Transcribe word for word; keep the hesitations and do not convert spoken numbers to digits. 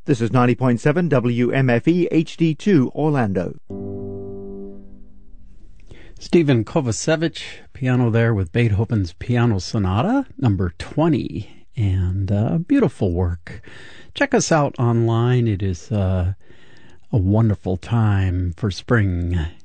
This is ninety point seven W M F E H D two Orlando. Stephen Kovacevic, piano there with Beethoven's Piano Sonata, number twenty, and uh, beautiful work. Check us out online. It is uh, a wonderful time for spring